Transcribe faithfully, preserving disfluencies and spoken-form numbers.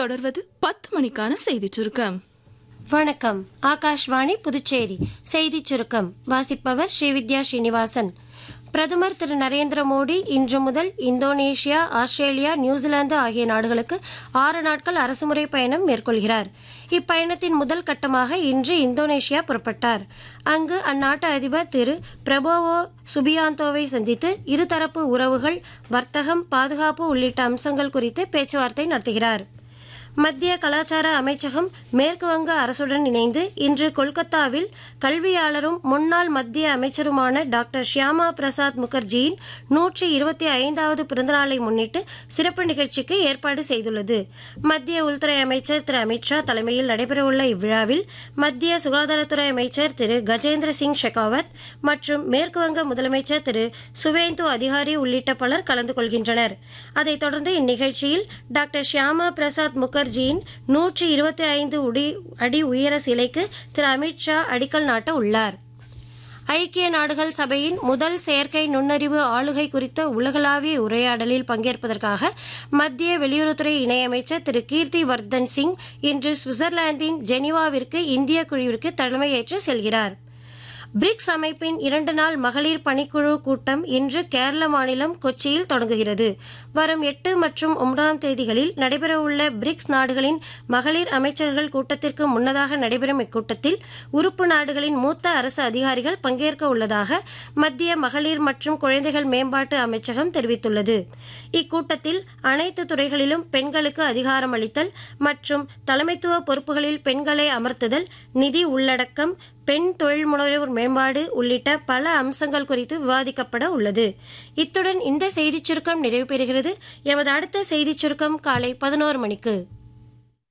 தொடர்வது பத்து மணிக்கான செய்திச் சுருக்கம். வணக்கம். ஆகாஷ்வாணி புதுச்சேரி செய்திச் சுருக்கம் வாசிப்பவர் ஸ்ரீவித்யா ஸ்ரீனிவாசன். பிரதமர் திரு நரேந்திர மோடி இன்று முதல் இந்தோனேஷியா, ஆஸ்திரேலியா, நியூசிலாந்து ஆகிய நாடுகளுக்கு ஆறு நாட்கள் அரசுமுறை பயணம் மேற்கொள்கிறார். இப்பயணத்தின் முதல் கட்டமாக இன்று இந்தோனேஷியா புறப்பட்டார். அங்கு அந்நாட்டு அதிபர் திரு பிரபோவோ சுபியாந்தோவை சந்தித்து இருதரப்பு உறவுகள், வர்த்தகம், பாதுகாப்பு உள்ளிட்ட அம்சங்கள் குறித்து பேச்சுவார்த்தை நடத்துகிறார். மத்திய கலாச்சார அமைச்சகம் மேற்கு வங்க அரசுடன் இணைந்து இன்று கொல்கத்தாவில் கல்வியாளரும் முன்னாள் மத்திய அமைச்சருமான டாக்டர் ஷியாமா பிரசாத் முகர்ஜியின் நூற்றி இருபத்தி ஐந்தாவது பிறந்தநாளை முன்னிட்டு சிறப்பு நிகழ்ச்சிக்கு ஏற்பாடு செய்துள்ளது. மத்திய உள்துறை அமைச்சர் திரு அமித்ஷா தலைமையில் நடைபெறவுள்ள இவ்விழாவில் மத்திய சுகாதாரத்துறை அமைச்சர் திரு கஜேந்திர சிங் ஷெகாவத் மற்றும் மேற்கு வங்க முதலமைச்சர் திரு சுவேந்து அதிகாரி உள்ளிட்ட பலர் கலந்து கொள்கின்றனர். அதைத் தொடர்ந்து இந்நிகழ்ச்சியில் டாக்டர் ஷியாமா பிரசாத் முகர்ஜி முகர்ஜியின் நூற்றி இருபத்தி ஐந்து அடி உயர சிலைக்கு திரு அமித்ஷா அடிக்கல் நாட்ட உள்ளார். ஐக்கிய நாடுகள் சபையின் முதல் செயற்கை நுண்ணறிவு ஆளுகை குறித்த உலகளாவிய உரையாடலில் பங்கேற்பதற்காக மத்திய வெளியுறவுத்துறை இணையமைச்சர் திரு கீர்த்தி வர்தன் சிங் இன்று சுவிட்சர்லாந்தின் ஜெனீவாவிற்கு இந்திய குழுவிற்கு தலைமையேற்று செல்கிறார். பிரிக்ஸ் அமைப்பின் இரண்டு நாள் மகளிர் பணிக்குழு கூட்டம் இன்று கேரள மாநிலம் கொச்சியில் தொடங்குகிறது. வரும் எட்டு மற்றும் ஒன்பதாம் தேதிகளில் நடைபெறவுள்ள பிரிக்ஸ் நாடுகளின் மகளிர் அமைச்சர்கள் கூட்டத்திற்கு முன்னதாக நடைபெறும் இக்கூட்டத்தில் உறுப்பு நாடுகளின் மூத்த அரசு அதிகாரிகள் பங்கேற்க உள்ளதாக மத்திய மகளிர் மற்றும் குழந்தைகள் மேம்பாட்டு அமைச்சகம் தெரிவித்துள்ளது. இக்கூட்டத்தில் அனைத்து துறைகளிலும் பெண்களுக்கு அதிகாரம் அளித்தல் மற்றும் தலைமைத்துவ பொறுப்புகளில் பெண்களை அமர்த்துதல், நிதி உள்ளடக்கம், பெண் தொழில் முனைவோர் மேம்பாடு உள்ளிட்ட பல அம்சங்கள் குறித்து விவாதிக்கப்பட உள்ளது. இத்துடன் இந்த செய்திச் சுருக்கம் நிறைவு பெறுகிறது. எமது அடுத்த செய்திச் சுருக்கம் காலை பதினோரு மணிக்கு.